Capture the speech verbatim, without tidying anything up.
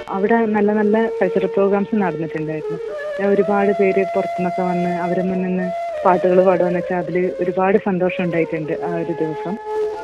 അവിടെ നല്ല നല്ല കൾച്ചറൽ പ്രോഗ്രാംസ് നടന്നിട്ടുണ്ടായിരുന്നു. ഞാൻ ഒരുപാട് പേര് പുറത്തുനിന്നൊക്കെ വന്ന് അവരുടെ മുന്നിൽ നിന്ന് പാട്ടുകൾ പാടുകയെന്ന് വെച്ചാൽ അതിൽ ഒരുപാട് സന്തോഷം ഉണ്ടായിട്ടുണ്ട് ആ ഒരു ദിവസം.